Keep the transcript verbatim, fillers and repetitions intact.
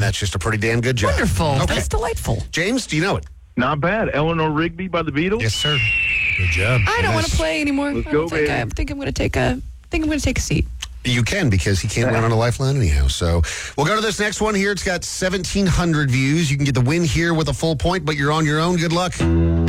That's just a pretty damn good job. Wonderful. Okay. That's delightful. James, do you know it? Not bad. Eleanor Rigby by the Beatles. Yes, sir. Good job. I don't Yes. want to play anymore. Let's I don't go, think baby. I think I'm going to take a I think I'm going to take a seat. You can, because he can't run on a lifeline anyhow. So we'll go to this next one here. It's got seventeen hundred views. You can get the win here with a full point, but you're on your own. Good luck.